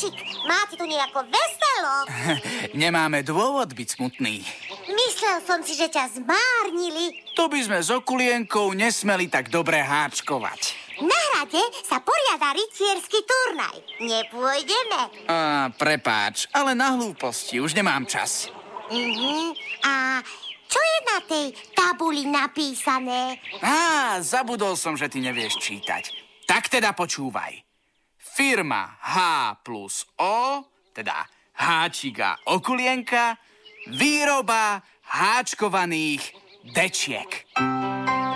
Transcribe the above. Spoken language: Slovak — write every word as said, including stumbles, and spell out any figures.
Kováčik, máte tu nejako veselo. Nemáme dôvod byť smutný. Myslel som si, že ťa zmárnili. To by sme s Okulienkou nesmeli tak dobre háčkovať. Na hrade sa poriada rytierský turnaj. Nepôjdeme. Á, prepáč, ale na hlúposti už nemám čas. Uh-huh. A čo je na tej tabuli napísané? Á, zabudol som, že ty nevieš čítať. Tak teda počúvaj. Firma H plus O, teda Háčik a Okulienka, výroba háčkovaných dečiek.